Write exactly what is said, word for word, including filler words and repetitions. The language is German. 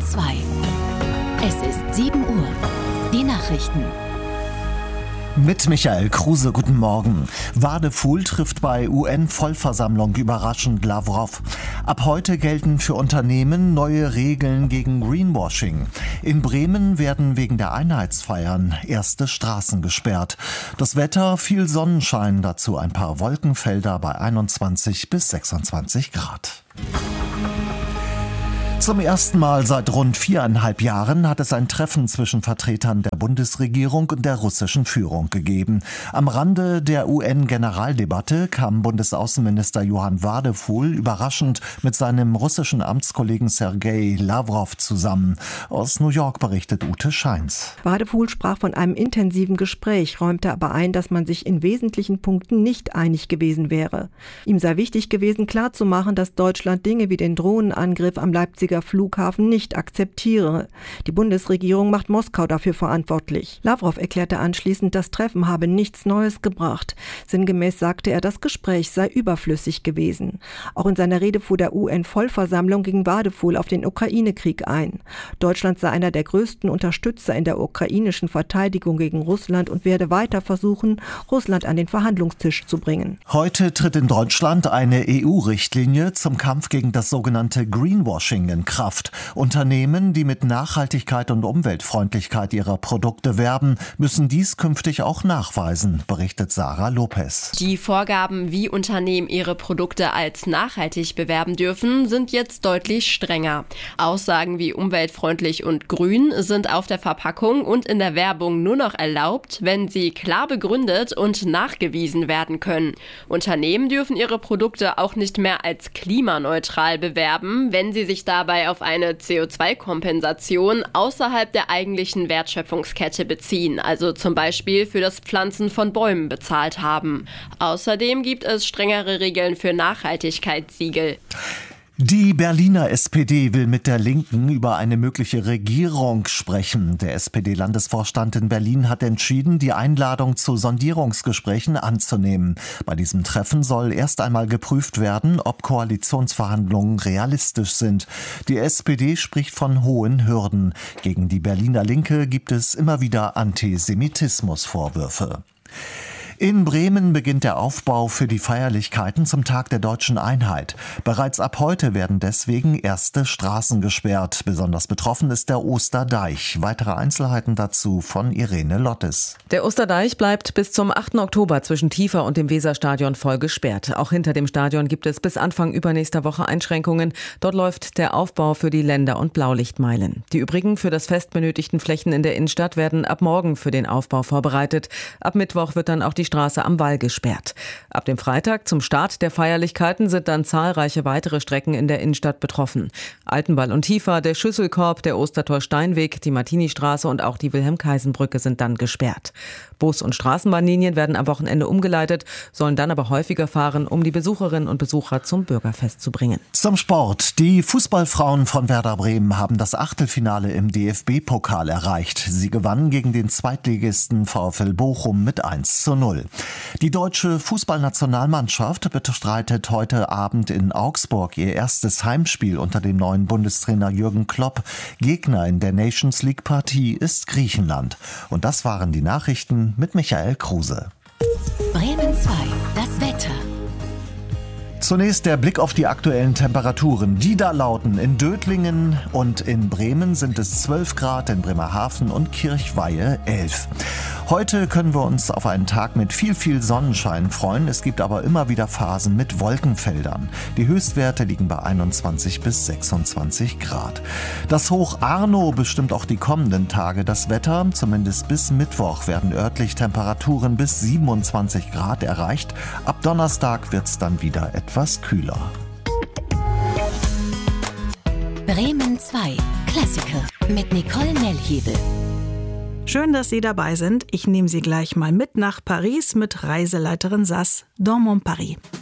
zwei. Es ist sieben Uhr. Die Nachrichten. Mit Michael Kruse, guten Morgen. Wadephul trifft bei U N-Vollversammlung überraschend Lavrov. Ab heute gelten für Unternehmen neue Regeln gegen Greenwashing. In Bremen werden wegen der Einheitsfeiern erste Straßen gesperrt. Das Wetter, viel Sonnenschein, dazu ein paar Wolkenfelder bei einundzwanzig bis sechsundzwanzig Grad. Zum ersten Mal seit rund viereinhalb Jahren hat es ein Treffen zwischen Vertretern der Bundesregierung und der russischen Führung gegeben. Am Rande der U N-Generaldebatte kam Bundesaußenminister Johann Wadephul überraschend mit seinem russischen Amtskollegen Sergei Lavrov zusammen. Aus New York berichtet Ute Scheins. Wadephul sprach von einem intensiven Gespräch, räumte aber ein, dass man sich in wesentlichen Punkten nicht einig gewesen wäre. Ihm sei wichtig gewesen, klarzumachen, dass Deutschland Dinge wie den Drohnenangriff am Leipziger Flughafen nicht akzeptiere. Die Bundesregierung macht Moskau dafür verantwortlich. Lavrov erklärte anschließend, das Treffen habe nichts Neues gebracht. Sinngemäß sagte er, das Gespräch sei überflüssig gewesen. Auch in seiner Rede vor der U N-Vollversammlung ging Wadephul auf den Ukraine-Krieg ein. Deutschland sei einer der größten Unterstützer in der ukrainischen Verteidigung gegen Russland und werde weiter versuchen, Russland an den Verhandlungstisch zu bringen. Heute tritt in Deutschland eine E U-Richtlinie zum Kampf gegen das sogenannte Greenwashing in Kraft. Unternehmen, die mit Nachhaltigkeit und Umweltfreundlichkeit ihrer Produkte werben, müssen dies künftig auch nachweisen, berichtet Sarah Lopez. Die Vorgaben, wie Unternehmen ihre Produkte als nachhaltig bewerben dürfen, sind jetzt deutlich strenger. Aussagen wie umweltfreundlich und grün sind auf der Verpackung und in der Werbung nur noch erlaubt, wenn sie klar begründet und nachgewiesen werden können. Unternehmen dürfen ihre Produkte auch nicht mehr als klimaneutral bewerben, wenn sie sich dabei auf eine C O zwei Kompensation außerhalb der eigentlichen Wertschöpfungskette beziehen, also zum Beispiel für das Pflanzen von Bäumen bezahlt haben. Außerdem gibt es strengere Regeln für Nachhaltigkeitssiegel. Die Berliner S P D will mit der Linken über eine mögliche Regierung sprechen. Der S P D-Landesvorstand in Berlin hat entschieden, die Einladung zu Sondierungsgesprächen anzunehmen. Bei diesem Treffen soll erst einmal geprüft werden, ob Koalitionsverhandlungen realistisch sind. Die S P D spricht von hohen Hürden. Gegen die Berliner Linke gibt es immer wieder Antisemitismusvorwürfe. In Bremen beginnt der Aufbau für die Feierlichkeiten zum Tag der Deutschen Einheit. Bereits ab heute werden deswegen erste Straßen gesperrt. Besonders betroffen ist der Osterdeich. Weitere Einzelheiten dazu von Irene Lottes. Der Osterdeich bleibt bis zum achten Oktober zwischen Tiefer und dem Weserstadion voll gesperrt. Auch hinter dem Stadion gibt es bis Anfang übernächster Woche Einschränkungen. Dort läuft der Aufbau für die Länder- und Blaulichtmeilen. Die übrigen für das Fest benötigten Flächen in der Innenstadt werden ab morgen für den Aufbau vorbereitet. Ab Mittwoch wird dann auch die Straße am Wall gesperrt. Ab dem Freitag zum Start der Feierlichkeiten sind dann zahlreiche weitere Strecken in der Innenstadt betroffen. Altenwall und Tiefer, der Schüsselkorb, der Ostertor-Steinweg, die Martini-Straße und auch die Wilhelm-Kaisen-Brücke sind dann gesperrt. Bus- und Straßenbahnlinien werden am Wochenende umgeleitet, sollen dann aber häufiger fahren, um die Besucherinnen und Besucher zum Bürgerfest zu bringen. Zum Sport. Die Fußballfrauen von Werder Bremen haben das Achtelfinale im D F B-Pokal erreicht. Sie gewannen gegen den Zweitligisten VfL Bochum mit eins zu null. Die deutsche Fußballnationalmannschaft bestreitet heute Abend in Augsburg ihr erstes Heimspiel unter dem neuen Bundestrainer Jürgen Klopp. Gegner in der Nations League-Partie ist Griechenland. Und das waren die Nachrichten mit Michael Kruse. Bremen zwei, das Wetter. Zunächst der Blick auf die aktuellen Temperaturen. Die da lauten: in Dötlingen und in Bremen sind es zwölf Grad, in Bremerhaven und Kirchweihe elf. Heute können wir uns auf einen Tag mit viel, viel Sonnenschein freuen. Es gibt aber immer wieder Phasen mit Wolkenfeldern. Die Höchstwerte liegen bei einundzwanzig bis sechsundzwanzig Grad. Das Hoch Arno bestimmt auch die kommenden Tage das Wetter. Zumindest bis Mittwoch werden örtlich Temperaturen bis siebenundzwanzig Grad erreicht. Ab Donnerstag wird es dann wieder etwas kühler. Bremen zwei, Klassiker mit Nicole Mellhebel. Schön, dass Sie dabei sind. Ich nehme Sie gleich mal mit nach Paris mit Reiseleiterin Sass, Dormont Paris.